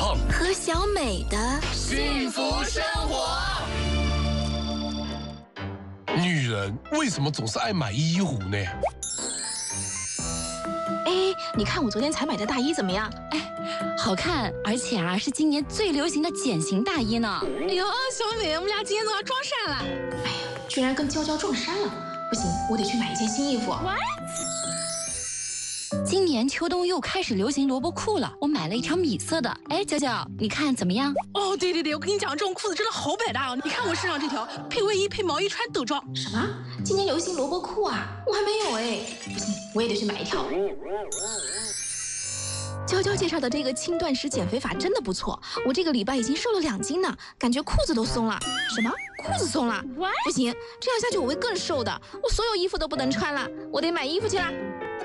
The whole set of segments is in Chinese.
胖和小美的幸福生活。女人为什么总是爱买衣服呢？ 哎，你看我昨天才买的大衣怎么样？ 哎，好看，而且啊是今年最流行的减型大衣呢。 哎呦，小美，我们俩今天都要撞衫了。 哎呀，居然跟娇娇撞衫了，不行，我得去买一件新衣服。 今年秋冬又开始流行萝卜裤了，我买了一条米色的。哎，娇娇，你看怎么样？ 哦，对，我跟你讲，这种裤子真的好百搭哦！你看我身上这条，配卫衣配毛衣穿都撞。 什么？今年流行萝卜裤啊？我还没有哎，不行，我也得去买一条。娇娇介绍的这个轻断食减肥法真的不错，我这个礼拜已经瘦了2斤呢，感觉裤子都松了。什么？裤子松了？不行，这样下去我会更瘦的，我所有衣服都不能穿了，我得买衣服去啦。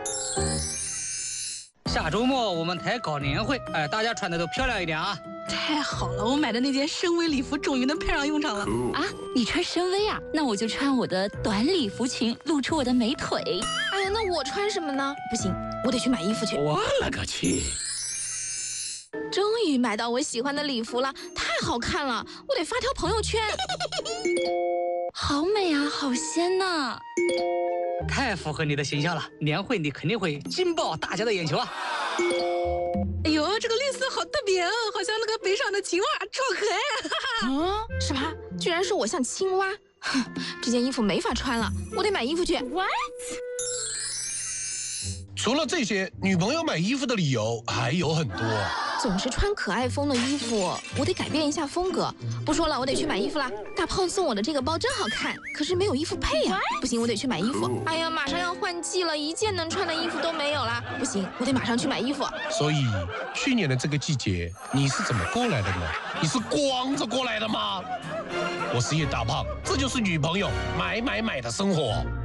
下周末我们台搞年会，大家穿的都漂亮一点啊！ 太好了，我买的那件深 V 礼服终于能派上用场了。 啊，你穿深 V 啊？那我就穿我的短礼服裙，露出我的美腿。 哎呀，那我穿什么呢？不行，我得去买衣服去。 我勒个去！ 终于买到我喜欢的礼服了，太好看了，我得发条朋友圈。 好美啊，好仙呐！ 太符合你的形象了，年会你肯定会惊爆大家的眼球啊！ 哎呦，这个绿色好特别哦，好像那个北上的青蛙，超可爱！ 什么？居然说我像青蛙？哼，这件衣服没法穿了，我得买衣服去。 除了这些，女朋友买衣服的理由还有很多。 总是穿可爱风的衣服，我得改变一下风格。不说了，我得去买衣服啦。大胖送我的这个包真好看，可是没有衣服配呀。不行，我得去买衣服。哎呀，马上要换季了，一件能穿的衣服都没有啦。不行，我得马上去买衣服。 所以，去年的这个季节，你是怎么过来的呢？你是光着过来的吗？我是叶大胖，这就是女朋友买的生活。